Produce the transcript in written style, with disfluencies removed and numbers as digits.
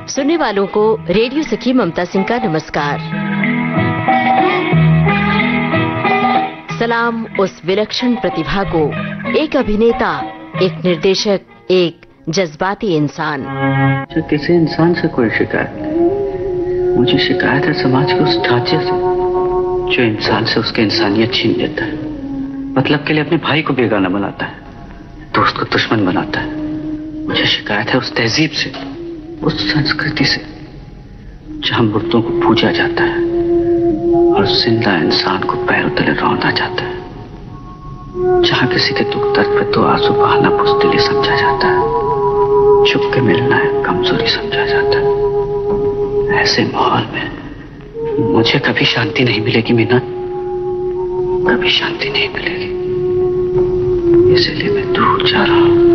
सुनने वालों को रेडियो सखी ममता सिंह का नमस्कार। सलाम उस विलक्षण प्रतिभा को, एक अभिनेता, एक निर्देशक, एक जज्बाती इंसान। जो किसी इंसान से कोई शिकायत नहीं, मुझे शिकायत है समाज के उस ढांचे से जो इंसान से उसकी इंसानियत छीन लेता है, मतलब के लिए अपने भाई को बेगाना बनाता है, दोस्त को दुश्मन बनाता है। मुझे शिकायत है उस तहजीब से, उस संस्कृति से जहां मुर्दों को पूजा जाता है और जिंदा इंसान को पैरों तले रौंदा जाता है, जहां किसी के दुख दर्द पे तो आंसू बहाना बुज़दिली समझा जाता है, छुप के मिलना है कमजोरी समझा जाता है। ऐसे माहौल में मुझे कभी शांति नहीं मिलेगी मीना, कभी शांति नहीं मिलेगी। इसलिए मैं दूर जा रहा हूं।